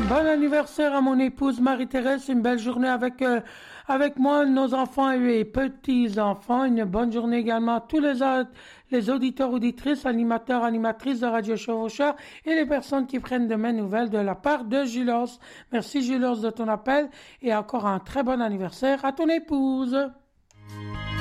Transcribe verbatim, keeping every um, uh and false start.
Bon anniversaire à mon épouse Marie-Thérèse, une belle journée avec euh, avec moi, nos enfants et petits-enfants. Une bonne journée également à tous les, a- les auditeurs, auditrices, animateurs, animatrices de Radio Chevaucheur et les personnes qui prennent de mes nouvelles de la part de Julos. Merci Julos de ton appel et encore un très bon anniversaire à ton épouse.